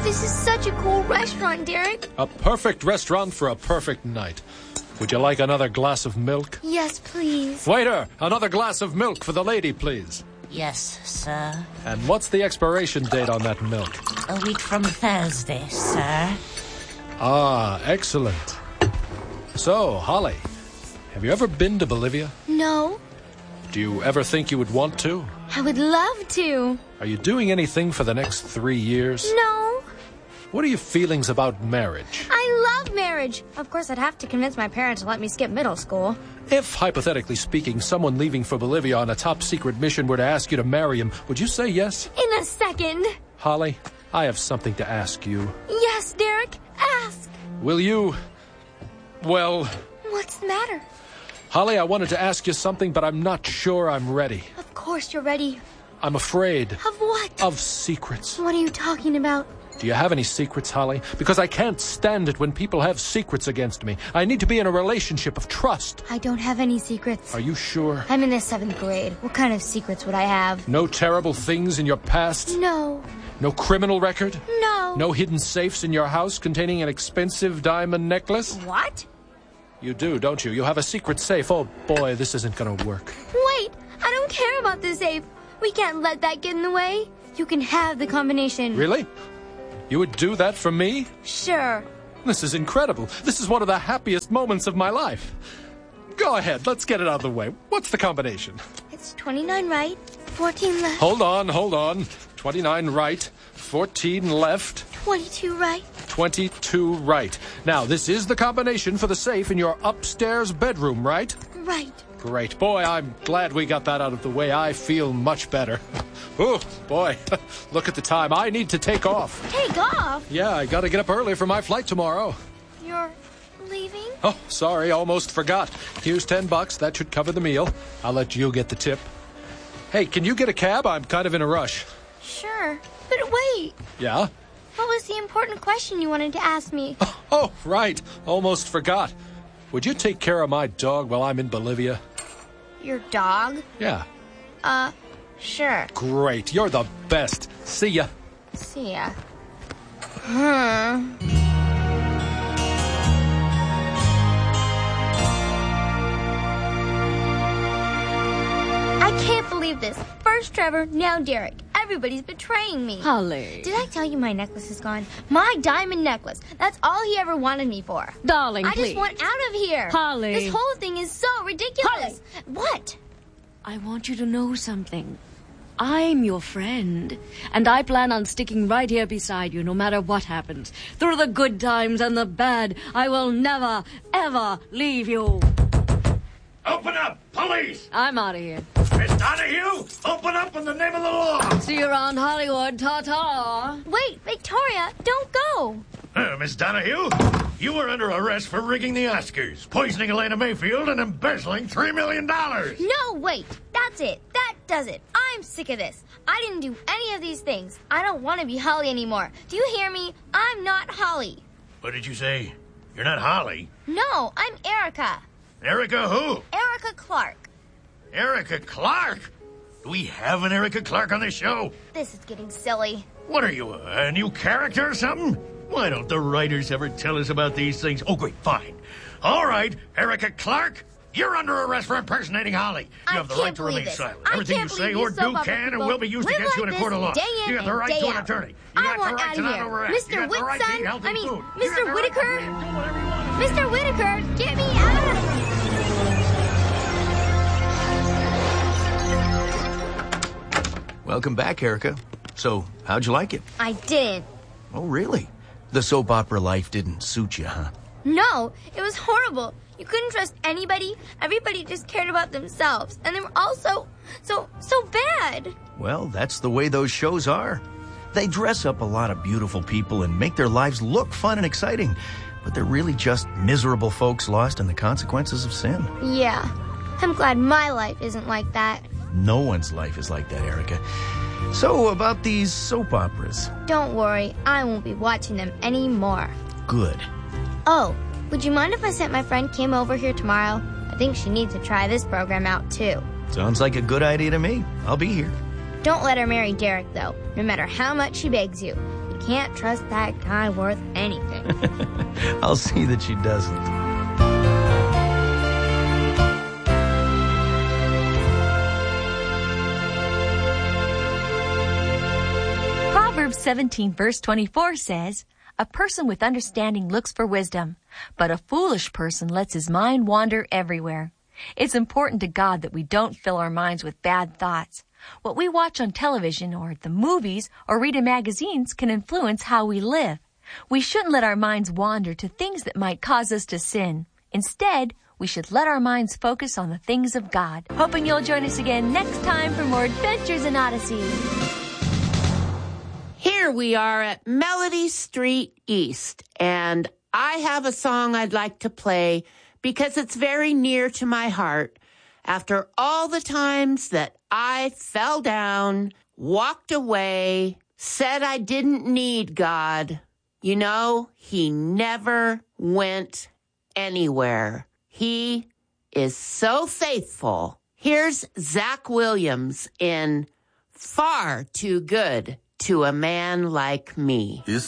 This is such a cool restaurant, Derek. A perfect restaurant for a perfect night. Would you like another glass of milk? Yes, please. Waiter, another glass of milk for the lady, please. Yes, sir. And what's the expiration date on that milk? A week from Thursday, sir. Ah, excellent. So, Holly, have you ever been to Bolivia? No. Do you ever think you would want to? I would love to. Are you doing anything for the next 3 years? No. What are your feelings about marriage? I love marriage. Of course, I'd have to convince my parents to let me skip middle school. If, hypothetically speaking, someone leaving for Bolivia on a top-secret mission were to ask you to marry him, would you say yes? In a second. Holly, I have something to ask you. Yes, Derek. Ask. Will you... well... What's the matter? Holly, I wanted to ask you something, but I'm not sure I'm ready. Of course you're ready. I'm afraid. Of what? Of secrets. What are you talking about? Do you have any secrets, Holly? Because I can't stand it when people have secrets against me. I need to be in a relationship of trust. I don't have any secrets. Are you sure? I'm in the 7th grade. What kind of secrets would I have? No terrible things in your past? No. No criminal record? No. No hidden safes in your house containing an expensive diamond necklace? What? You do, don't you? You have a secret safe. Oh, boy, this isn't going to work. Wait, I don't care about the safe. We can't let that get in the way. You can have the combination. Really? You would do that for me? Sure. This is incredible. This is one of the happiest moments of my life. Go ahead, let's get it out of the way. What's the combination? It's 29 right, 14 left. Hold on. 29 right, 14 left. 22 right. 22 right. Now, this is the combination for the safe in your upstairs bedroom, right? Right. Great. Boy, I'm glad we got that out of the way. I feel much better. Oh, boy. Look at the time. I need to take off. Take off? Yeah, I gotta get up early for my flight tomorrow. You're leaving? Oh, sorry. Almost forgot. Here's $10. That should cover the meal. I'll let you get the tip. Hey, can you get a cab? I'm kind of in a rush. Sure. But wait. Yeah? What was the important question you wanted to ask me? Oh, right. Almost forgot. Would you take care of my dog while I'm in Bolivia? Your dog? Yeah. Sure. Great. You're the best. See ya. See ya. I can't believe this. First Trevor, now Derek. Everybody's betraying me. Holly. Did I tell you my necklace is gone? My diamond necklace. That's all he ever wanted me for. Darling, I please. just want out of here. Holly. This whole thing is so ridiculous. Holly. What? I want you to know something. I'm your friend, and I plan on sticking right here beside you no matter what happens. Through the good times and the bad, I will never, ever leave you. Open up! Police! I'm out of here. Miss Donahue! Open up in the name of the law! See you around Hollywood. Ta-ta. Wait, Victoria, don't go. Miss Donahue, you were under arrest for rigging the Oscars, poisoning Elena Mayfield, and embezzling $3 million. No, wait. That's it. That does it. I'm sick of this. I didn't do any of these things. I don't want to be Holly anymore. Do you hear me? I'm not Holly. What did you say? You're not Holly. No, I'm Erica. Erica who? Erica Clark. Erica Clark? Do we have an Erica Clark on this show? This is getting silly. What are you, a new character or something? Why don't the writers ever tell us about these things? Oh, great, fine. All right, Erica Clark, you're under arrest for impersonating Holly. You have the right to remain silent. Everything you say or do can and will be used against you in a court of law. You have the right to an attorney. You I got want the right out to of not here. overreact. You Mr. got the right to eat Whitson, healthy food. You Mr. got the right to Whitaker. do whatever you want. Mr. Whitaker, get me out of here. Welcome back, Erica. So, how'd you like it? I didn't. Oh, really? The soap opera life didn't suit you, huh? No, it was horrible. You couldn't trust anybody. Everybody just cared about themselves. And they were all so bad. Well, that's the way those shows are. They dress up a lot of beautiful people and make their lives look fun and exciting, but they're really just miserable folks lost in the consequences of sin. Yeah, I'm glad my life isn't like that. No one's life is like that, Erica. So, about these soap operas. Don't worry, I won't be watching them anymore. Good. Oh, would you mind if I sent my friend Kim over here tomorrow? I think she needs to try this program out, too. Sounds like a good idea to me. I'll be here. Don't let her marry Derek, though, no matter how much she begs you. The can't trust that guy worth anything. I'll see that she doesn't. Proverbs 17 verse 24 says, "A person with understanding looks for wisdom, but a foolish person lets his mind wander everywhere." It's important to God that we don't fill our minds with bad thoughts. What we watch on television or the movies or read in magazines can influence how we live. We shouldn't let our minds wander to things that might cause us to sin. Instead, we should let our minds focus on the things of God. Hoping you'll join us again next time for more Adventures in Odyssey. Here we are at Melody Street East, and I have a song I'd like to play because it's very near to my heart. After all the times that I fell down, walked away, said I didn't need God, you know, He never went anywhere. He is so faithful. Here's Zach Williams in Far Too Good to a Man Like Me.